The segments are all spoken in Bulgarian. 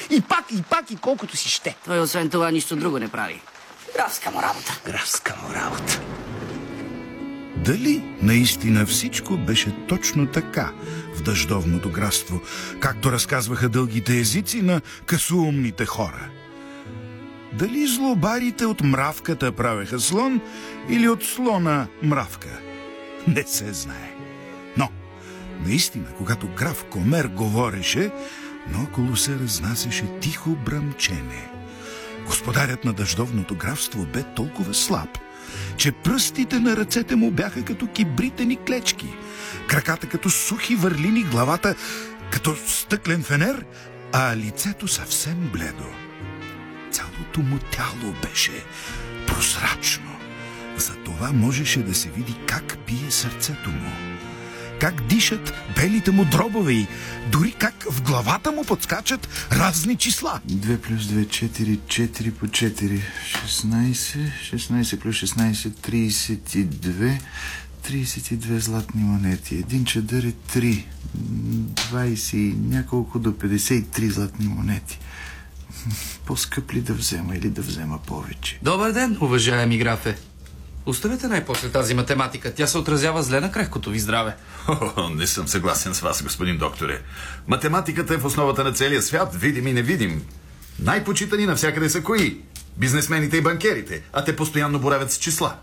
И пак, и колкото си ще. Той освен това нищо друго не прави. Графска му работа. Графска му работа. Дали наистина всичко беше точно така в дъждовното графство, както разказваха дългите езици на късоумните хора? Дали злобарите от мравката правеха слон или от слона мравка? Не се знае. Но, наистина, когато граф Комер говореше, наоколо се разнасяше тихо бръмчене. Господарят на дъждовното графство бе толкова слаб, че пръстите на ръцете му бяха като кибритени клечки, краката като сухи върлини, главата като стъклен фенер, а лицето съвсем бледо. Цялото му тяло беше прозрачно. Затова можеше да се види как бие сърцето му, как дишат белите му дробове и дори как в главата му подскачат разни числа. 2 плюс 2, 4, 4 по 4, 16, 16 плюс 16, 32, 32 златни монети. Един чадър е 3, 20 и няколко до 53 златни монети. По-скъп ли да взема или да взема повече? Добър ден, уважаеми графе. Оставете най-после тази математика. Тя се отразява зле на крехкото ви здраве. Не съм съгласен с вас, господин докторе. Математиката е в основата на целия свят, видим и невидим. Най-почитани навсякъде са кои? Бизнесмените и банкерите, а те постоянно боравят с числа.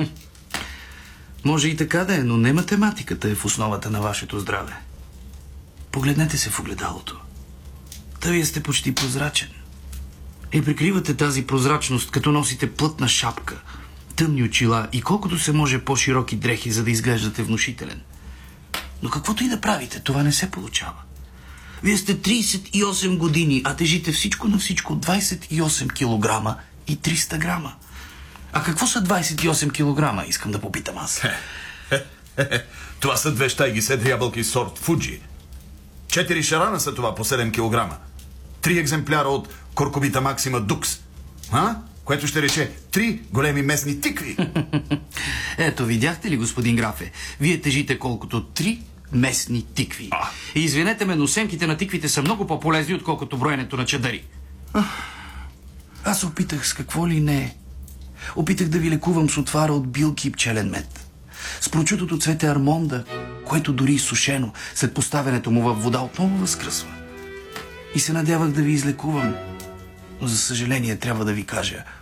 Може и така да е, но не математиката е в основата на вашето здраве. Погледнете се в огледалото. Та вие сте почти прозрачен. И прикривате тази прозрачност, като носите плътна шапка, тъмни очила и колкото се може по-широки дрехи, за да изглеждате внушителен. Но каквото и да правите, това не се получава. Вие сте 38 години, а тежите всичко на всичко 28 килограма и 300 грама. А какво са 28 килограма, искам да попитам аз? Това са 2 щайги седри ябълки сорт Фуджи. 4 шарана са това по 7 килограма. 3 екземпляра от Коркобита Максима Дукс. Което ще рече 3 големи местни тикви. Ето, видяхте ли, господин графе? Вие тежите колкото 3 местни тикви. И извинете ме, но семките на тиквите са много по-полезни, отколкото броенето на чадъри. Аз опитах с какво ли не. Опитах да ви лекувам с отвара от билки и пчелен мед. С прочутото цвете армонда, което дори изсушено, след поставянето му във вода, отново възкръсва. И се надявах да ви излекувам. Но за съжаление трябва да ви кажа,